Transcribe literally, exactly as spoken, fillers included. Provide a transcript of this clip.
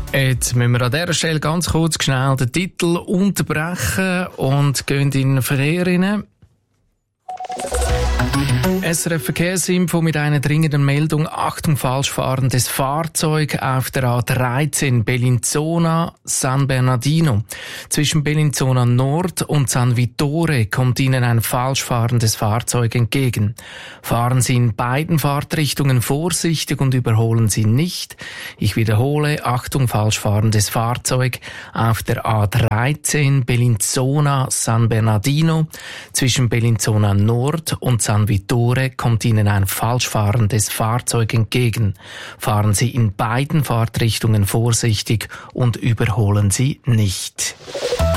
Jetzt müssen wir an dieser Stelle ganz kurz schnell den Titel unterbrechen und gehen in den Verkehr rein. S R F Verkehrsinfo mit einer dringenden Meldung. Achtung, falsch fahrendes Fahrzeug auf der A dreizehn Bellinzona-San Bernardino. Zwischen Bellinzona Nord und San Vittore kommt Ihnen ein falsch fahrendes Fahrzeug entgegen. Fahren Sie in beiden Fahrtrichtungen vorsichtig und überholen Sie nicht. Ich wiederhole, Achtung, falsch fahrendes Fahrzeug auf der A dreizehn Bellinzona-San Bernardino. Zwischen Bellinzona Nord und San Vittore kommt Ihnen ein falsch fahrendes Fahrzeug entgegen. Fahren Sie in beiden Fahrtrichtungen vorsichtig und überholen Sie nicht.